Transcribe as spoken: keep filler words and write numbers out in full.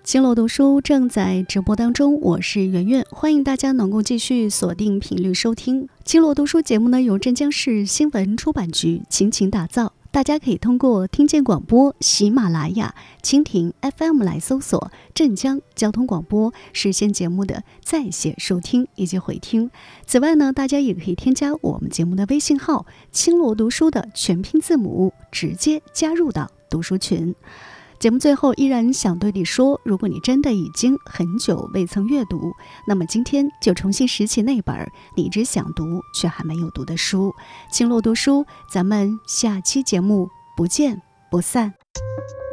青楼读书正在直播当中，我是圆圆，欢迎大家能够继续锁定频率收听青楼读书节目呢，由镇江市新闻出版局倾情打造。大家可以通过听见广播、喜马拉雅、蜻蜓 F M 来搜索镇江交通广播，实现节目的在线收听以及回听。此外呢，大家也可以添加我们节目的微信号青楼读书的全拼字母，直接加入到读书群。节目最后依然想对你说，如果你真的已经很久未曾阅读，那么今天就重新拾起那本你一直想读却还没有读的书。青楼读书，咱们下期节目不见不散。